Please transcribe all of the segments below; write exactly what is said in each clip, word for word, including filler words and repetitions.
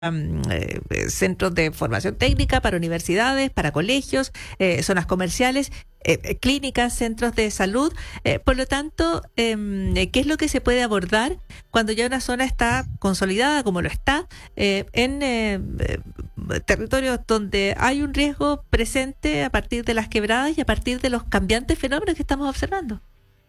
um, eh, centros de formación técnica, para universidades, para colegios, eh, zonas comerciales, eh, clínicas, centros de salud. Eh, por lo tanto, eh, ¿qué es lo que se puede abordar cuando ya una zona está consolidada, como lo está, eh, en eh, territorios donde hay un riesgo presente a partir de las quebradas y a partir de los cambiantes fenómenos que estamos observando?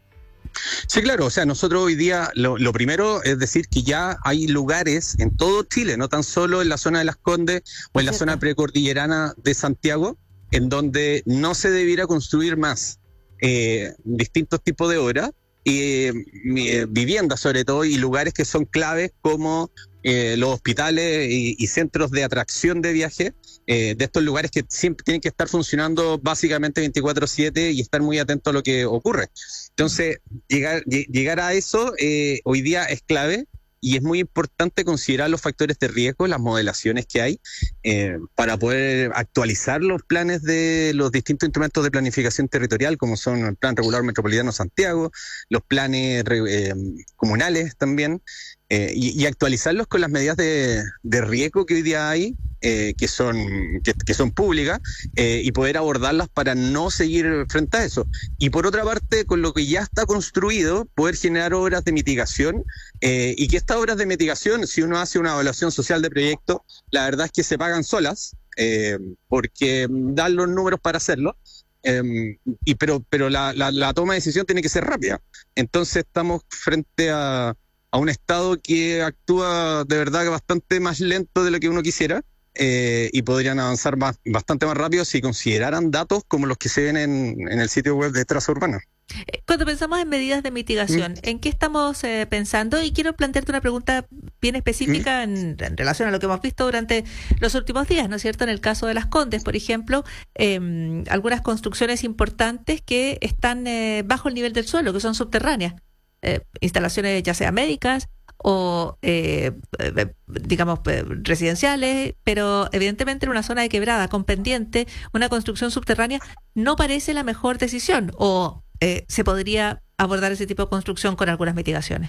Sí, claro, o sea, nosotros hoy día lo, lo primero es decir que ya hay lugares en todo Chile, no tan solo en la zona de Las Condes o en la zona precordillerana de Santiago, en donde no se debiera construir más eh, distintos tipos de obras, eh, eh, viviendas sobre todo, y lugares que son claves como eh, los hospitales y, y centros de atracción de viaje, eh, de estos lugares que siempre tienen que estar funcionando básicamente veinticuatro siete y estar muy atentos a lo que ocurre. Entonces, llegar, llegar a eso eh, hoy día es clave. Y es muy importante considerar los factores de riesgo, las modelaciones que hay, eh, para poder actualizar los planes de los distintos instrumentos de planificación territorial, como son el Plan Regulador Metropolitano Santiago, los planes eh, comunales también, eh, y, y actualizarlos con las medidas de, de riesgo que hoy día hay, eh, que son que, que son públicas, eh, y poder abordarlas para no seguir frente a eso. Y por otra parte, con lo que ya está construido, poder generar obras de mitigación, eh, y que estas obras de mitigación, si uno hace una evaluación social de proyecto, la verdad es que se pagan solas, eh, porque dan los números para hacerlo, eh, y pero pero la, la, la toma de decisión tiene que ser rápida. Entonces estamos frente a, a un Estado que actúa de verdad bastante más lento de lo que uno quisiera, eh, y podrían avanzar más, bastante más rápido si consideraran datos como los que se ven en, en el sitio web de Traza Urbana. Cuando pensamos en medidas de mitigación, ¿en qué estamos eh, pensando? Y quiero plantearte una pregunta bien específica en, en relación a lo que hemos visto durante los últimos días, ¿no es cierto? En el caso de Las Condes, por ejemplo, eh, algunas construcciones importantes que están eh, bajo el nivel del suelo, que son subterráneas, eh, instalaciones ya sea médicas o, eh, eh, digamos, eh, residenciales, pero evidentemente en una zona de quebrada, con pendiente, una construcción subterránea no parece la mejor decisión, o eh, se podría abordar ese tipo de construcción con algunas mitigaciones.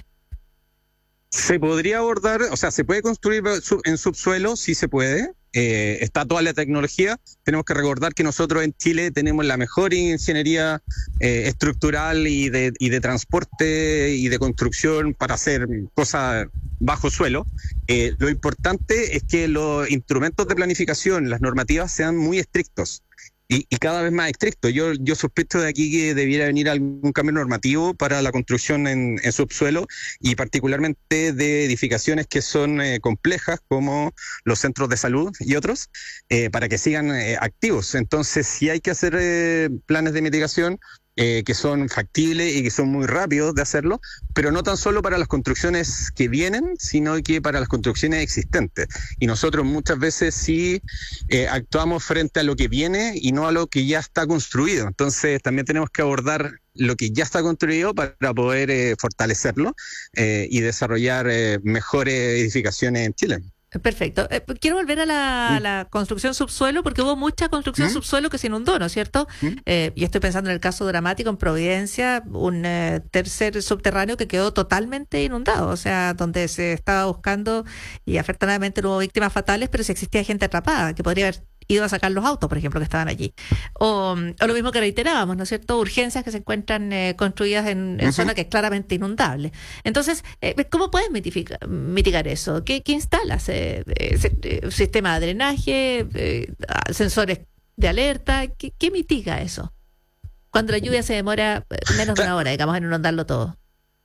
Se podría abordar, o sea, se puede construir en subsuelo, sí se puede. Eh, está toda la tecnología. Tenemos que recordar que nosotros en Chile tenemos la mejor ingeniería eh, estructural y de, y de transporte y de construcción para hacer cosas bajo suelo. Eh, lo importante es que los instrumentos de planificación, las normativas, sean muy estrictos. Y, y cada vez más estricto. Yo, yo sospecho de aquí que debiera venir algún cambio normativo para la construcción en, en subsuelo, y particularmente de edificaciones que son eh, complejas, como los centros de salud y otros, eh, para que sigan eh, activos. Entonces, sí hay que hacer eh, planes de mitigación eh, que son factibles y que son muy rápidos de hacerlo, pero no tan solo para las construcciones que vienen, sino que para las construcciones existentes. Y nosotros muchas veces sí eh, actuamos frente a lo que viene y no a lo que ya está construido. Entonces también tenemos que abordar lo que ya está construido para poder eh, fortalecerlo eh, y desarrollar eh, mejores edificaciones en Chile. Perfecto. Eh, quiero volver a la, ¿Mm? la construcción subsuelo, porque hubo mucha construcción ¿Mm? subsuelo que se inundó, ¿no es cierto? ¿Mm? Eh, y estoy pensando en el caso dramático en Providencia, un eh, tercer subterráneo que quedó totalmente inundado, o sea, donde se estaba buscando, y afortunadamente no hubo víctimas fatales, pero sí existía gente atrapada que podría haber ido a sacar los autos, por ejemplo, que estaban allí. O, o lo mismo que reiterábamos, ¿no es cierto? Urgencias que se encuentran eh, construidas en, en uh-huh. zona que es claramente inundable. Entonces, eh, ¿cómo puedes mitificar, mitigar eso? ¿Qué, qué instalas? Eh, eh, ¿Sistema de drenaje? Eh, ¿Sensores de alerta? ¿Qué, qué mitiga eso? Cuando la lluvia se demora menos de una hora, digamos, en inundarlo todo.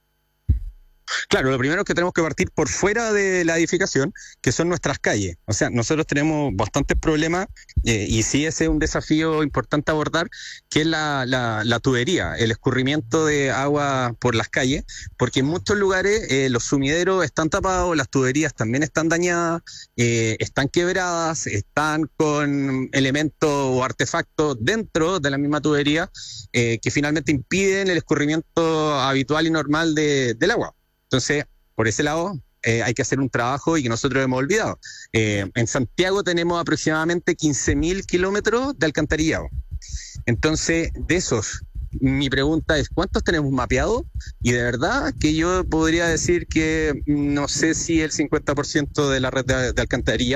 Claro, lo primero es que tenemos que partir por fuera de la edificación, que son nuestras calles. O sea, nosotros tenemos bastantes problemas, eh, y sí ese es un desafío importante a abordar, que es la, la, la tubería, el escurrimiento de agua por las calles, porque en muchos lugares eh, los sumideros están tapados, las tuberías también están dañadas, eh, están quebradas, están con elementos o artefactos dentro de la misma tubería eh, que finalmente impiden el escurrimiento habitual y normal de, del agua. Entonces, por ese lado, eh, hay que hacer un trabajo y que nosotros hemos olvidado. Eh, en Santiago tenemos aproximadamente quince mil kilómetros de alcantarillado. Entonces, de esos mi pregunta es, ¿cuántos tenemos mapeados? Y de verdad que yo podría decir que no sé si el cincuenta por ciento de la red de, de alcantarilla